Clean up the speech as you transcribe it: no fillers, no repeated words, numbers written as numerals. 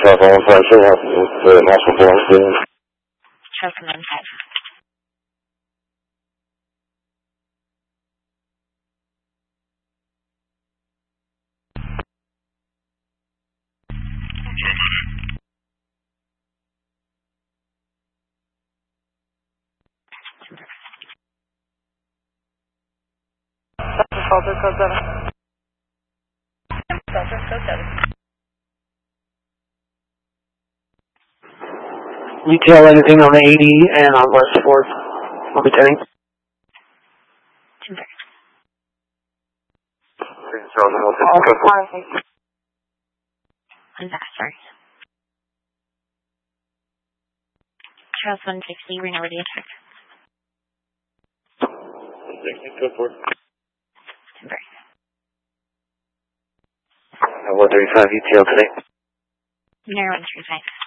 South 156, National Forest. Charles 115. Delta Code 7. Delta Code 7. Retail anything on the 80 and on West 4th. I'll be turning. Timber. I'm back, sorry. Charles 160, ring over the attack. 135 Timber. 135 detail today. Narrow 135.